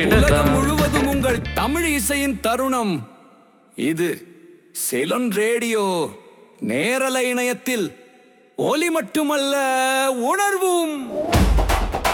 உலகம் முழுவதும் உங்கள் தமிழ் இசையின் தருணம் இது. செலன் ரேடியோ நேரலை இணையத்தில் ஒலி மட்டுமல்ல, உணர்வும்.